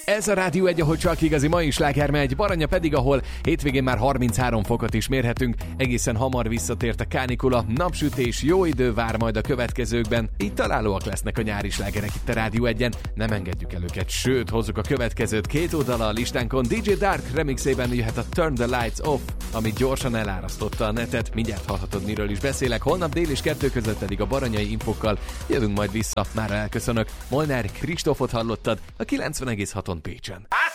Ez a Rádió 1, ahol csak igazi mai sláger megy, Baranya pedig, ahol hétvégén már 33 fokot is mérhetünk. Egészen hamar visszatért a kánikula, napsütés, jó idő vár majd a következőkben. Így találóak lesznek a nyári slágerek itt a Rádió 1-en. Nem engedjük el őket, sőt, hozzuk a következőt. 2 oldala a listánkon. DJ Dark remixében jöhet a Turn the Lights Off, ami gyorsan elárasztotta a netet. Mindjárt hallhatod, miről is beszélek. Holnap dél és 2 között pedig a baranyai infokkal jövünk majd vissza. Mára elköszönök. Molnár Kristófot hallottad a 90,6-on Pécsen.